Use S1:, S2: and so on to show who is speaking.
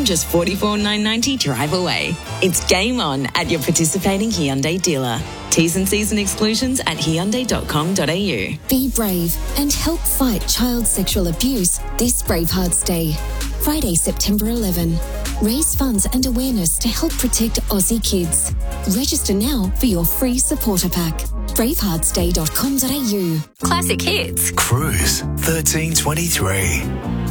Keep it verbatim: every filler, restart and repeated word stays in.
S1: just forty-four thousand nine hundred ninety drive away. It's game on at your participating Hyundai dealer. T's and C's and exclusions at hyundai dot com dot a u.
S2: Be brave and help fight child sexual abuse this Bravehearts Day. Friday, September eleventh. Raise funds and awareness to help protect Aussie kids. Register now for your free supporter pack. bravehearts day dot com dot a u.
S3: Classic hits.
S4: Cruise thirteen twenty-three.